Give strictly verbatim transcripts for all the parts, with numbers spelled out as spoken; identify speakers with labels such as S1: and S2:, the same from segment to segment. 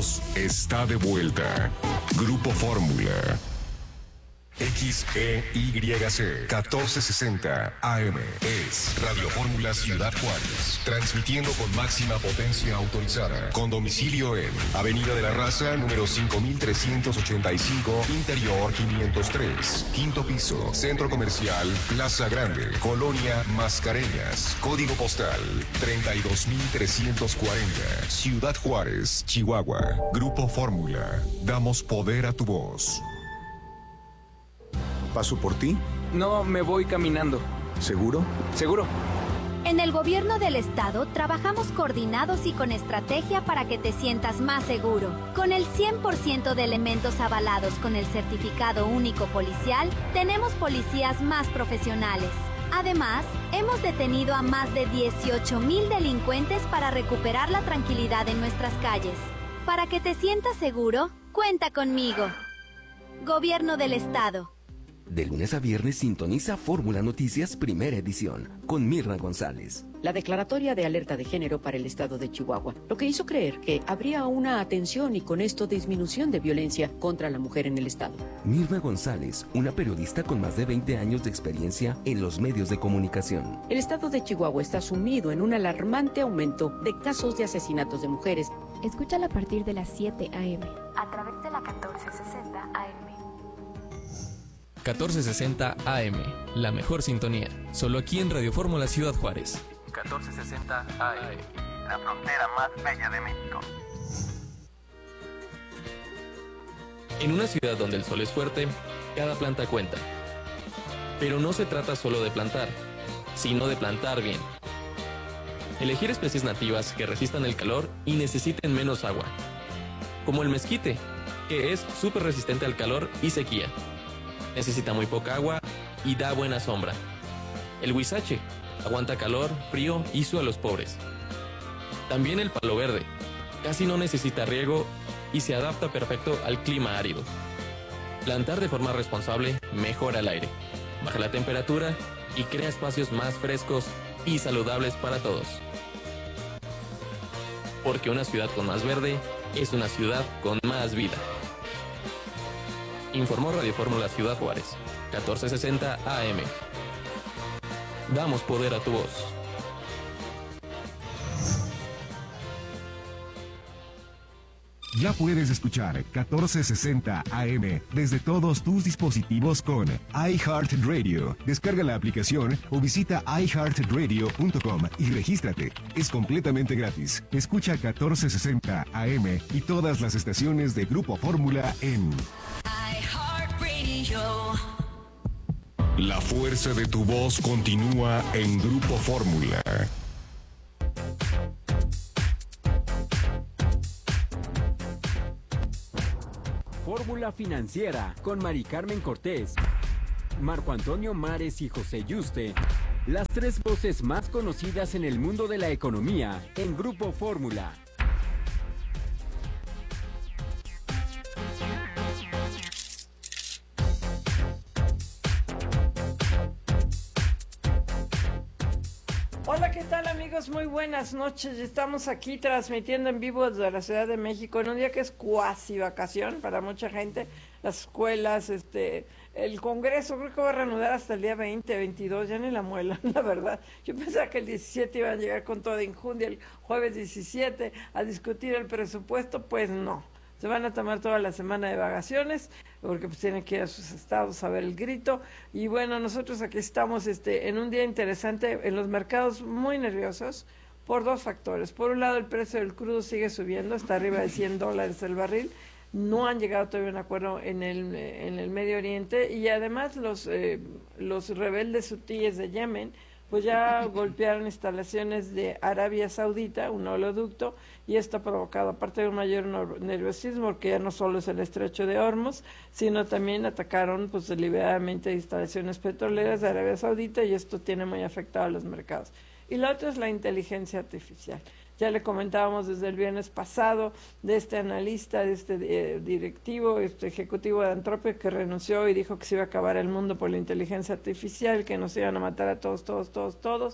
S1: voz está de vuelta. Grupo Fórmula. X E Y C catorce sesenta A M es Radio Fórmula Ciudad Juárez, transmitiendo con máxima potencia autorizada, con domicilio en Avenida de la Raza, número cinco mil trescientos ochenta y cinco, Interior quinientos tres, quinto piso, Centro Comercial Plaza Grande, Colonia Mascareñas, código postal treinta y dos mil trescientos cuarenta, Ciudad Juárez, Chihuahua. Grupo Fórmula, damos poder a tu voz.
S2: ¿Paso por ti?
S3: No, me voy caminando.
S2: ¿Seguro?
S3: ¿Seguro?
S4: En el gobierno del estado trabajamos coordinados y con estrategia para que te sientas más seguro. Con el cien por ciento de elementos avalados con el certificado único policial, tenemos policías más profesionales. Además, hemos detenido a más de dieciocho mil delincuentes para recuperar la tranquilidad en nuestras calles. Para que te sientas seguro, cuenta conmigo. Gobierno del estado.
S5: De lunes a viernes sintoniza Fórmula Noticias Primera Edición con Mirna González.
S6: La declaratoria de alerta de género para el estado de Chihuahua, lo que hizo creer que habría una atención y con esto disminución de violencia contra la mujer en el estado.
S5: Mirna González, una periodista con más de veinte años de experiencia en los medios de comunicación.
S6: El estado de Chihuahua está sumido en un alarmante aumento de casos de asesinatos de mujeres.
S7: Escúchala a partir de las siete a eme
S8: a través de la catorce sesenta A M.
S9: catorce sesenta A M, la mejor sintonía, solo aquí en Radio Fórmula Ciudad Juárez.
S10: catorce sesenta A M, la frontera más bella de México.
S9: En una ciudad donde el sol es fuerte, cada planta cuenta. Pero no se trata solo de plantar, sino de plantar bien. Elegir especies nativas que resistan el calor y necesiten menos agua. Como el mezquite, que es súper resistente al calor y sequía. Necesita muy poca agua y da buena sombra. El huizache aguanta calor, frío y suelos pobres. También el palo verde, casi no necesita riego y se adapta perfecto al clima árido. Plantar de forma responsable mejora el aire, baja la temperatura y crea espacios más frescos y saludables para todos. Porque una ciudad con más verde es una ciudad con más vida. Informó Radio Fórmula Ciudad Juárez, catorce sesenta A M. Damos poder a tu voz.
S1: Ya puedes escuchar catorce sesenta A M desde todos tus dispositivos con iHeartRadio. Descarga la aplicación o visita i heart radio punto com y regístrate. Es completamente gratis. Escucha catorce sesenta A M y todas las estaciones de Grupo Fórmula en La fuerza de tu voz continúa en Grupo Fórmula.
S11: Fórmula Financiera con Mari Carmen Cortés, Marco Antonio Mares y José Yuste. Las tres voces más conocidas en el mundo de la economía en Grupo Fórmula.
S12: Hola, ¿qué tal amigos? Muy buenas noches. Estamos aquí transmitiendo en vivo desde la Ciudad de México en un día que es cuasi vacación para mucha gente. Las escuelas, este, el Congreso creo que va a reanudar hasta el día veinte, veintidós, ya ni la muela, la verdad. Yo pensaba que el diecisiete iban a llegar con toda injundia, el jueves diecisiete a discutir el presupuesto, pues no. Se van a tomar toda la semana de vacaciones porque pues tienen que ir a sus estados a ver el grito. Y bueno, nosotros aquí estamos este en un día interesante en los mercados muy nerviosos por dos factores. Por un lado, el precio del crudo sigue subiendo, está arriba de cien dólares el barril. No han llegado todavía a un acuerdo en el, en el Medio Oriente. Y además los, eh, los rebeldes hutíes de Yemen pues ya golpearon instalaciones de Arabia Saudita, un oleoducto, y esto ha provocado, aparte de un mayor nerviosismo, porque ya no solo es el estrecho de Hormuz, sino también atacaron pues deliberadamente instalaciones petroleras de Arabia Saudita, y esto tiene muy afectado a los mercados. Y la otra es la inteligencia artificial. Ya le comentábamos desde el viernes pasado de este analista, de este eh, directivo, este ejecutivo de Anthropic que renunció y dijo que se iba a acabar el mundo por la inteligencia artificial, que nos iban a matar a todos, todos, todos, todos.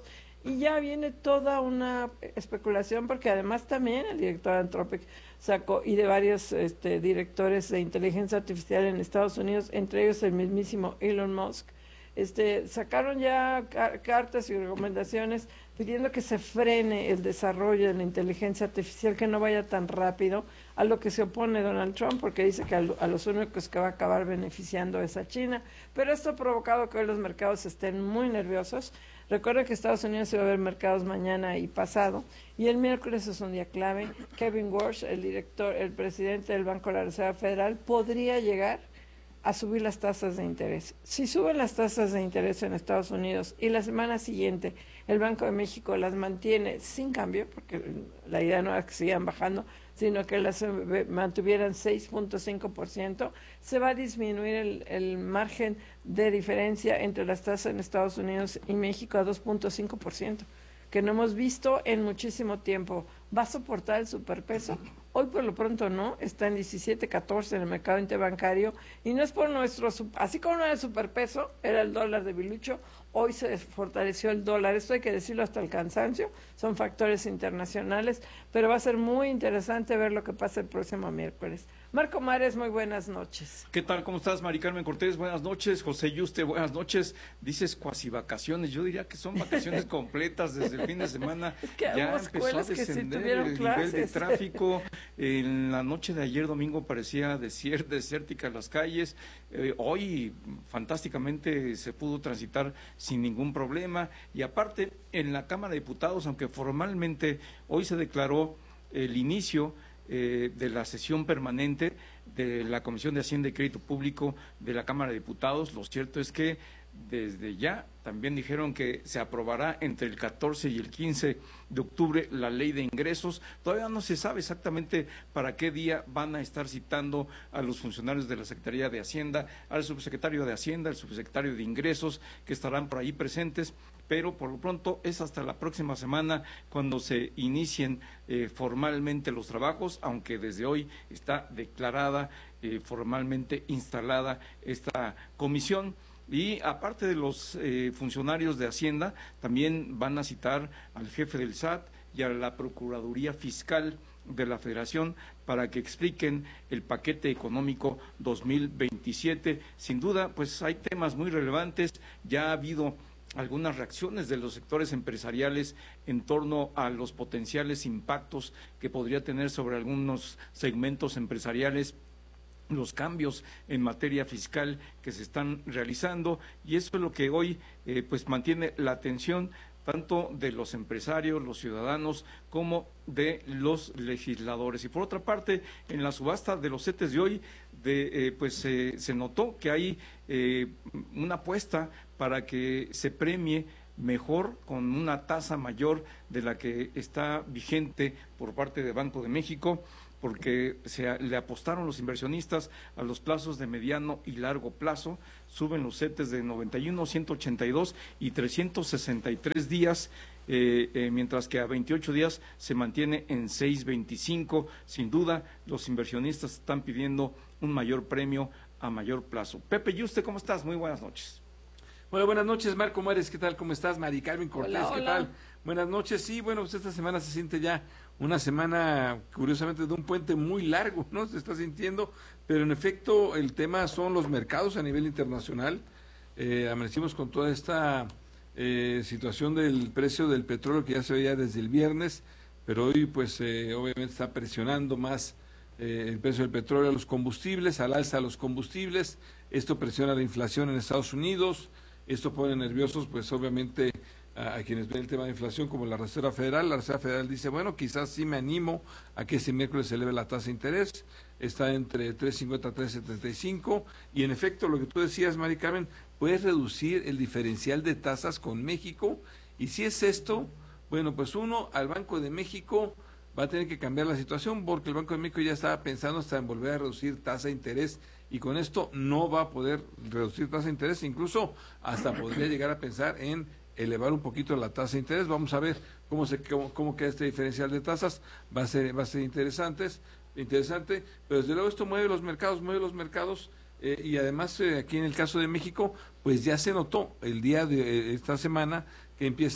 S12: y ya viene toda una especulación, porque además también el director de Anthropic sacó, y de varios este, directores de inteligencia artificial en Estados Unidos, entre ellos el mismísimo Elon Musk, este, sacaron ya car cartas y recomendaciones pidiendo que se frene el desarrollo de la inteligencia artificial, que no vaya tan rápido, a lo que se opone Donald Trump, porque dice que a, lo, a los únicos que va a acabar beneficiando es a China. Pero esto ha provocado que hoy los mercados estén muy nerviosos. Recuerden que Estados Unidos se va a ver mercados mañana y pasado, y el miércoles es un día clave. Kevin Warsh, el director, el presidente del Banco de la Reserva Federal, podría llegar a subir las tasas de interés. Si suben las tasas de interés en Estados Unidos y la semana siguiente el Banco de México las mantiene sin cambio, porque la idea no era que sigan bajando, sino que las mantuvieran seis punto cinco por ciento, se va a disminuir el, el margen de diferencia entre las tasas en Estados Unidos y México a dos punto cinco por ciento, que no hemos visto en muchísimo tiempo. ¿Va a soportar el superpeso? Hoy por lo pronto no, está en diecisiete catorce en el mercado interbancario, y no es por nuestro, así como no era el superpeso, era el dólar debilucho, hoy se fortaleció el dólar. Esto hay que decirlo hasta el cansancio, son factores internacionales, pero va a ser muy interesante ver lo que pasa el próximo miércoles. Marco Mares, muy buenas noches.
S2: ¿Qué tal? ¿Cómo estás, Mari Carmen Cortés? Buenas noches. José Yuste, buenas noches. Dices cuasi vacaciones, yo diría que son vacaciones completas desde el fin de semana.
S12: Es que
S2: ya empezó a descender el nivel de tráfico. En la noche de ayer domingo parecía desier, desértica las calles. Eh, hoy fantásticamente se pudo transitar sin ningún problema. Y aparte, en la Cámara de Diputados, aunque formalmente hoy se declaró el inicio eh, de la sesión permanente de la Comisión de Hacienda y Crédito Público de la Cámara de Diputados, lo cierto es que desde ya también dijeron que se aprobará entre el catorce y el quince de octubre la ley de ingresos. Todavía no se sabe exactamente para qué día van a estar citando a los funcionarios de la Secretaría de Hacienda, al subsecretario de Hacienda, al subsecretario de Ingresos, que estarán por ahí presentes, pero por lo pronto es hasta la próxima semana cuando se inicien eh, formalmente los trabajos, aunque desde hoy está declarada eh, formalmente instalada esta comisión. Y aparte de los eh, funcionarios de Hacienda, también van a citar al jefe del S A T y a la Procuraduría Fiscal de la Federación para que expliquen el paquete económico dos mil veintisiete. Sin duda, pues hay temas muy relevantes. Ya ha habido algunas reacciones de los sectores empresariales en torno a los potenciales impactos que podría tener sobre algunos segmentos empresariales los cambios en materia fiscal que se están realizando, y eso es lo que hoy eh, pues mantiene la atención tanto de los empresarios, los ciudadanos, como de los legisladores. Y por otra parte, en la subasta de los CETES de hoy, de, eh, pues eh, se notó que hay eh, una apuesta para que se premie mejor, con una tasa mayor de la que está vigente por parte de Banco de México, porque se le apostaron los inversionistas a los plazos de mediano y largo plazo. Suben los CETES de noventa y uno, ciento ochenta y dos y trescientos sesenta y tres días, eh, eh, mientras que a veintiocho días se mantiene en seiscientos veinticinco. Sin duda, los inversionistas están pidiendo un mayor premio a mayor plazo. Pepe Yuste, ¿cómo estás? Muy buenas noches.
S13: Bueno, buenas noches, Marco Mares, ¿qué tal? ¿Cómo estás? Mari Carmen Cortés,
S12: hola, hola.
S13: ¿Qué tal? Buenas noches. Sí, bueno, pues esta semana se siente ya una semana, curiosamente, de un puente muy largo, ¿no? Se está sintiendo, pero en efecto el tema son los mercados a nivel internacional. Eh, amanecimos con toda esta eh, situación del precio del petróleo que ya se veía desde el viernes, pero hoy pues eh, obviamente está presionando más eh, el precio del petróleo a los combustibles, al alza a los combustibles. Esto presiona la inflación en Estados Unidos, esto pone nerviosos pues obviamente a, a quienes ven el tema de inflación, como la Reserva Federal. La Reserva Federal dice, bueno, quizás sí me animo a que este miércoles se eleve la tasa de interés, está entre tres cincuenta a tres setenta y cinco, y en efecto lo que tú decías, Mari Carmen, puedes reducir el diferencial de tasas con México, y si es esto, bueno, pues uno, al Banco de México va a tener que cambiar la situación, porque el Banco de México ya estaba pensando hasta en volver a reducir tasa de interés, y con esto no va a poder reducir tasa de interés, incluso hasta podría llegar a pensar en elevar un poquito la tasa de interés. Vamos a ver cómo se cómo, cómo queda este diferencial de tasas, va a ser va a ser interesante, interesante, pero desde luego esto mueve los mercados, mueve los mercados, eh, y además eh, aquí en el caso de México, pues ya se notó el día de eh, esta semana que empieza,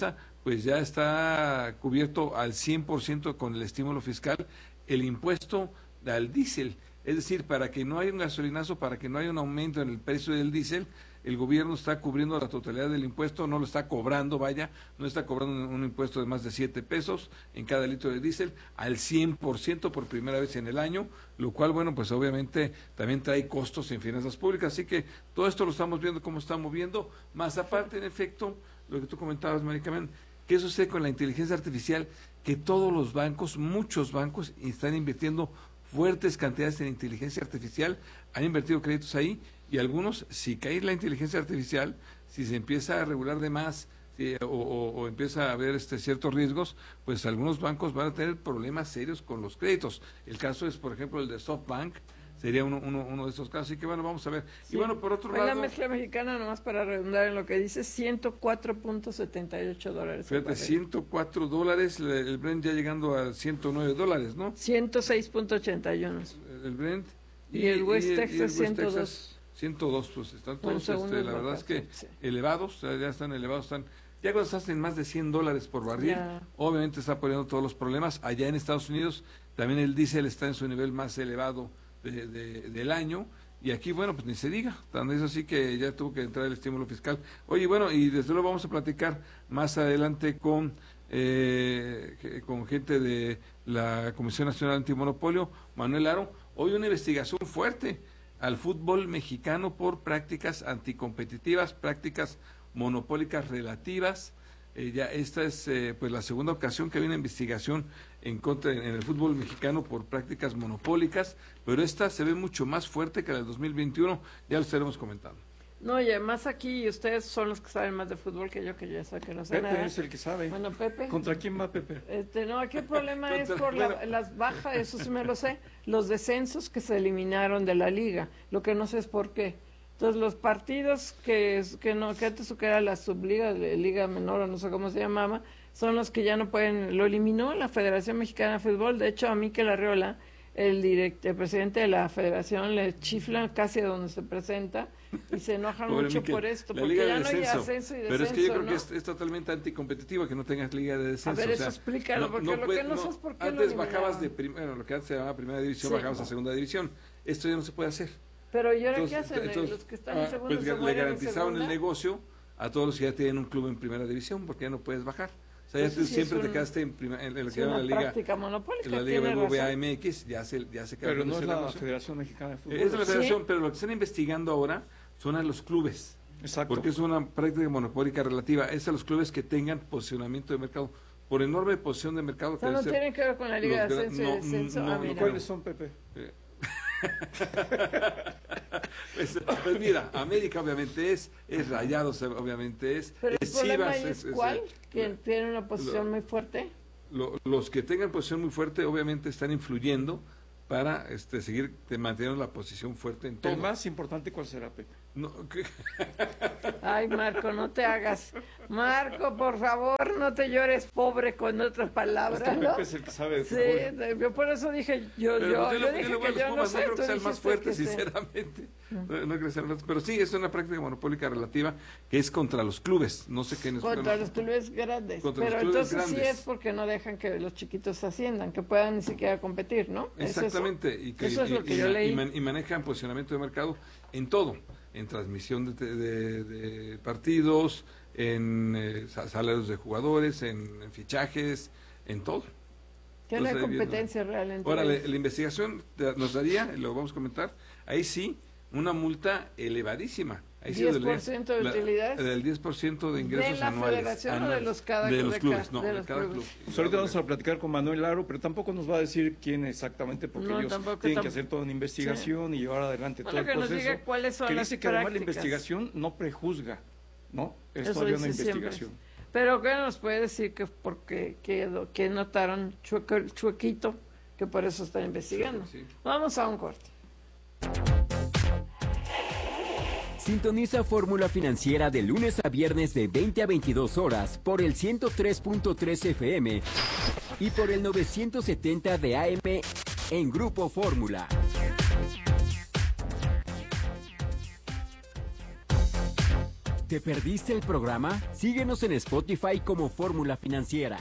S13: pues ya está cubierto al cien por ciento con el estímulo fiscal el impuesto al diésel. Es decir, para que no haya un gasolinazo, para que no haya un aumento en el precio del diésel, el gobierno está cubriendo la totalidad del impuesto, no lo está cobrando, vaya, no está cobrando un impuesto de más de siete pesos en cada litro de diésel, al cien por ciento por primera vez en el año, lo cual, bueno, pues obviamente también trae costos en finanzas públicas, así que todo esto lo estamos viendo cómo está moviendo, más aparte, en efecto, lo que tú comentabas, Maricarmen, ¿qué sucede con la inteligencia artificial? Que todos los bancos, muchos bancos, están invirtiendo fuertes cantidades en inteligencia artificial, han invertido créditos ahí, y algunos, si cae la inteligencia artificial, si se empieza a regular de más, si, o, o, o empieza a haber este, ciertos riesgos, pues algunos bancos van a tener problemas serios con los créditos. El caso es, por ejemplo, el de SoftBank, sería uno, uno, uno de esos casos, así que bueno, vamos a ver.
S12: Sí.
S13: Y bueno, por otro
S12: Hoy
S13: lado...
S12: la mezcla mexicana, nomás para redundar en lo que dice, ciento cuatro punto setenta y ocho dólares.
S13: Fíjate, ciento cuatro dólares, el Brent ya llegando a ciento nueve dólares, ¿no?
S12: ciento seis punto ochenta y uno.
S13: El Brent.
S12: Y, y el West Texas,
S13: y el West
S12: ciento dos.
S13: Texas, ciento dos, pues están todos, este, la verdad es que
S12: sí.
S13: elevados, ya están elevados, están... Ya cuando estás en más de cien dólares por barril, ya. Obviamente está poniendo todos los problemas. Allá en Estados Unidos también el diésel está en su nivel más elevado de, de, del año, y aquí, bueno, pues ni se diga, tan es así que ya tuvo que entrar el estímulo fiscal. Oye, bueno, y desde luego vamos a platicar más adelante con eh, con gente de la Comisión Nacional Antimonopolio, Manuel Aro. Hoy una investigación fuerte al fútbol mexicano por prácticas anticompetitivas, prácticas monopólicas relativas. Eh, ya esta es eh, pues la segunda ocasión que hay una investigación en contra en el fútbol mexicano por prácticas monopólicas, pero esta se ve mucho más fuerte que la del dos mil veintiuno, ya lo estaremos comentando.
S12: No, y además aquí ustedes son los que saben más de fútbol que yo, que ya sé que no sé
S2: Pepe
S12: nada.
S2: es el que sabe.
S12: Bueno, Pepe.
S2: ¿Contra quién va Pepe?
S12: Este, no, aquí el problema es por la, las bajas, eso sí me lo sé, los descensos que se eliminaron de la liga, lo que no sé es por qué. Entonces los partidos que que no que antes que era la subliga, de liga menor o no sé cómo se llamaba, son los que ya no pueden, lo eliminó la Federación Mexicana de Fútbol. De hecho, a Mikel Arriola, el direct, el presidente de la federación, le chiflan casi a donde se presenta y se enojan
S13: Pobre
S12: mucho
S13: Miquel,
S12: por esto,
S13: la
S12: porque
S13: liga
S12: ya
S13: de
S12: no hay
S13: descenso,
S12: ascenso y descenso.
S13: pero es que yo creo
S12: ¿no?
S13: que es, es totalmente anticompetitiva que no tengas liga de descenso.
S12: A ver,
S13: o
S12: eso
S13: sea,
S12: explícalo, porque lo
S13: puede,
S12: que no, sé es por qué
S13: antes
S12: lo
S13: bajabas de prim, bueno, lo que antes se llamaba primera división,
S12: sí,
S13: bajabas a segunda división. Esto ya no se puede hacer.
S12: Pero ¿y ahora
S13: entonces,
S12: qué hacen?
S13: Entonces,
S12: los que están en segunda
S13: pues
S12: se
S13: le garantizaron el negocio a todos los que ya tienen un club en primera división, porque ya no puedes bajar. O sea, ya tú sí siempre te quedaste en, prima, en, en lo que llama la liga,
S12: monopólica,
S13: la liga B B V A M X, ya se, ya se quedó.
S2: Pero no es la Federación Mexicana de Fútbol.
S13: Es la federación,
S2: sí,
S13: pero lo que están investigando ahora son a los clubes.
S2: Exacto.
S13: Porque es una práctica monopólica relativa. Es a los clubes que tengan posicionamiento de mercado. Por enorme posición de mercado.
S12: O sea, no tienen que ver con la liga de ascenso y descenso.
S13: No,
S12: ah,
S13: no,
S12: mira.
S2: ¿Cuáles son, Pepe?
S13: Eh. pues, pues mira, América obviamente es, es Rayados obviamente es,
S12: pero
S13: es
S12: el problema
S13: Chivas,
S12: es,
S13: es,
S12: ¿cuál?
S13: es,
S12: ¿Quién tiene una posición
S13: lo,
S12: muy fuerte?
S13: Lo, los que tengan posición muy fuerte obviamente están influyendo para este seguir manteniendo la posición fuerte en todo.
S2: ¿El más importante cuál será, Pepe?
S13: No,
S12: Ay, Marco, no te hagas. Marco, por favor, no te llores pobre con otras palabras,
S2: es que
S12: ¿no?
S2: Pepe es el que sabe de
S12: sí,
S2: fútbol.
S12: yo por eso dije, yo,
S13: pero
S12: yo,
S13: yo,
S12: yo
S13: lo,
S12: dije
S13: yo
S12: que yo no
S13: Pumas,
S12: sé.
S13: no creo que sea el más fuerte,
S12: que
S13: sinceramente. No, no creo que sea el más, pero sí, es una práctica monopólica relativa que es contra los clubes, no sé qué.
S12: Contra los clubes grandes,
S13: contra
S12: pero
S13: los clubes
S12: entonces
S13: grandes.
S12: sí es porque no dejan que los chiquitos asciendan, que puedan ni siquiera competir, ¿no?
S13: Exactamente,
S12: ¿Es eso?
S13: y, que,
S12: eso es lo
S13: y,
S12: que
S13: y,
S12: yo leí.
S13: Y, man, y manejan posicionamiento de mercado en todo, en transmisión de, de, de partidos, en eh, salarios de jugadores, en, en fichajes, en todo.
S12: Que no hay competencia real entre
S13: Ahora, la, la investigación nos daría, lo vamos a comentar, ahí sí, una multa elevadísima. Ahí sí
S12: diez por ciento de utilidades.
S13: Del diez por ciento de ingresos
S12: ¿De la
S13: anuales.
S12: federación
S13: anuales,
S12: o de los, cada,
S13: de los
S12: de
S13: clubes?
S12: cada,
S13: no,
S12: de,
S13: de
S12: los
S13: cada
S12: clubes.
S13: club.
S2: Pues ahorita vamos a platicar con Manuel Aro, pero tampoco nos va a decir quién exactamente, porque
S12: no,
S2: ellos
S12: tampoco,
S2: tienen
S12: tam
S2: que hacer toda una investigación sí. y llevar adelante
S12: bueno,
S2: todo el proceso.
S12: Que nos diga cuáles son
S2: que
S12: las
S2: dice que
S12: prácticas.
S2: además la investigación no prejuzga, ¿no? Es
S12: Eso
S2: todavía una
S12: dice
S2: investigación.
S12: Siempre. Pero ¿qué nos puede decir que porque que, que notaron chueco, chuequito, que por eso están investigando? Sí, sí. Vamos a un corte.
S11: Sintoniza Fórmula Financiera de lunes a viernes de veinte a veintidós horas por el ciento tres punto tres F M y por el novecientos setenta de A M en Grupo Fórmula. ¿Te perdiste el programa? Síguenos en Spotify como Fórmula Financiera.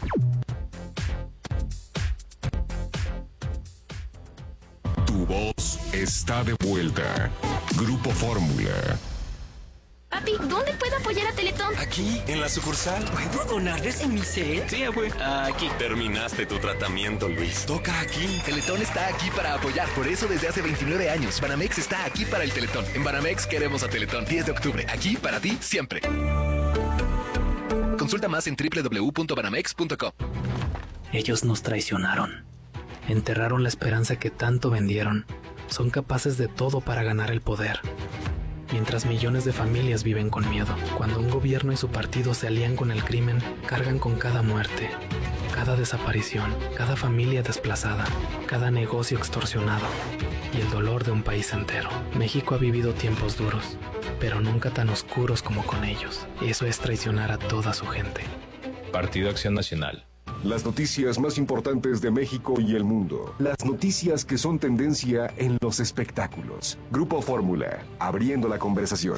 S1: Tu voz está de vuelta. Grupo Fórmula.
S14: Papi, ¿dónde puedo apoyar a Teletón?
S15: Aquí, en la sucursal.
S16: ¿Puedo donarles en mi set?
S15: Sí, abue. Aquí. Terminaste tu tratamiento, Luis. Toca aquí.
S17: Teletón está aquí para apoyar. Por eso desde hace veintinueve años, Banamex está aquí para el Teletón. En Banamex queremos a Teletón. diez de octubre. Aquí para ti, siempre. Consulta más en doble u doble u doble u punto banamex punto com.
S18: Ellos nos traicionaron. Enterraron la esperanza que tanto vendieron. Son capaces de todo para ganar el poder. Mientras millones de familias viven con miedo, cuando un gobierno y su partido se alían con el crimen, cargan con cada muerte, cada desaparición, cada familia desplazada, cada negocio extorsionado y el dolor de un país entero. México ha vivido tiempos duros, pero nunca tan oscuros como con ellos. Eso es traicionar a toda su gente.
S19: Partido Acción Nacional.
S1: Las noticias más importantes de México y el mundo. Las noticias que son tendencia en los espectáculos. Grupo Fórmula, abriendo la conversación.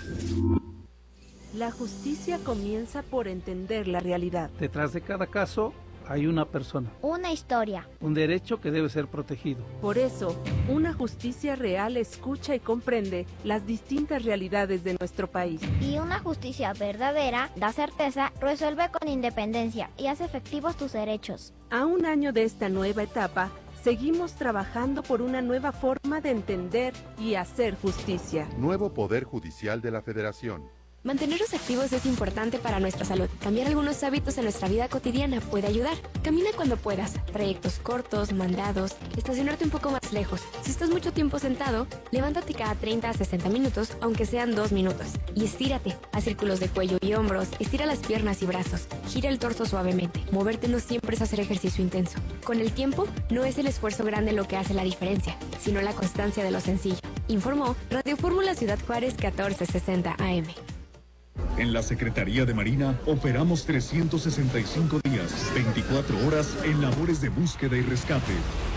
S20: La justicia comienza por entender la realidad.
S21: Detrás de cada caso hay una persona.
S22: Una historia.
S21: Un derecho que debe ser protegido.
S20: Por eso, una justicia real escucha y comprende las distintas realidades de nuestro país.
S22: Y una justicia verdadera da certeza, resuelve con independencia y hace efectivos tus derechos.
S20: A un año de esta nueva etapa, seguimos trabajando por una nueva forma de entender y hacer justicia.
S23: Nuevo Poder Judicial de la Federación.
S14: Mantenernos activos es importante para nuestra salud. Cambiar algunos hábitos en nuestra vida cotidiana puede ayudar. Camina cuando puedas, trayectos cortos, mandados, estacionarte un poco más lejos. Si estás mucho tiempo sentado, levántate cada treinta a sesenta minutos, aunque sean dos minutos. Y estírate, haz círculos de cuello y hombros, estira las piernas y brazos, gira el torso suavemente. Moverte no siempre es hacer ejercicio intenso. Con el tiempo, no es el esfuerzo grande lo que hace la diferencia, sino la constancia de lo sencillo. Informó Radio Fórmula Ciudad Juárez catorce sesenta A M.
S24: En la Secretaría de Marina operamos trescientos sesenta y cinco días, veinticuatro horas en labores de búsqueda y rescate.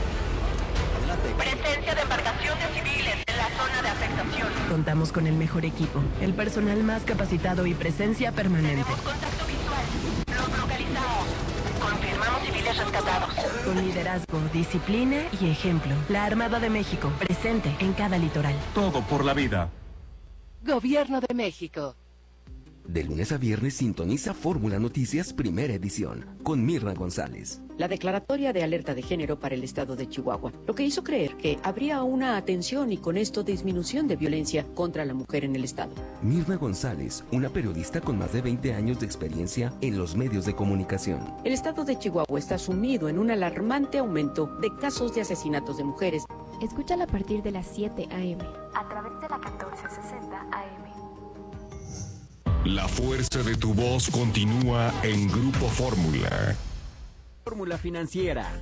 S25: Presencia de embarcaciones civiles en la zona de afectación.
S26: Contamos con el mejor equipo, el personal más capacitado y presencia permanente.
S25: Tenemos contacto visual. Los localizamos. Confirmamos civiles rescatados.
S26: Con liderazgo, disciplina y ejemplo. La Armada de México, presente en cada litoral.
S24: Todo por la vida.
S26: Gobierno de México.
S5: De lunes a viernes sintoniza Fórmula Noticias Primera Edición con Mirna González.
S6: La declaratoria de alerta de género para el estado de Chihuahua, lo que hizo creer que habría una atención y con esto disminución de violencia contra la mujer en el estado.
S5: Mirna González, una periodista con más de veinte años de experiencia en los medios de comunicación.
S6: El estado de Chihuahua está sumido en un alarmante aumento de casos de asesinatos de mujeres.
S7: Escúchala a partir de las siete a eme.
S8: A través de la catorce sesenta A M.
S1: La fuerza de tu voz continúa en Grupo Fórmula.
S11: Fórmula Financiera.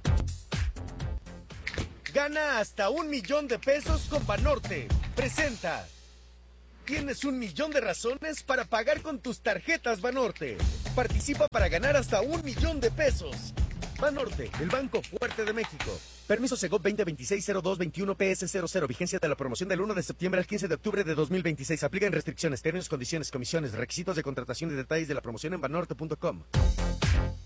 S27: Gana hasta un millón de pesos con Banorte. Presenta. Tienes un millón de razones para pagar con tus tarjetas Banorte. Participa para ganar hasta un millón de pesos. Banorte, el banco fuerte de México. Permiso Segov veinte veintiséis cero dos veintiuno P S cero cero. Vigencia de la promoción del uno de septiembre al quince de octubre de dos mil veintiséis. Aplican restricciones, términos, condiciones, comisiones, requisitos de contratación y detalles de la promoción en banorte punto com.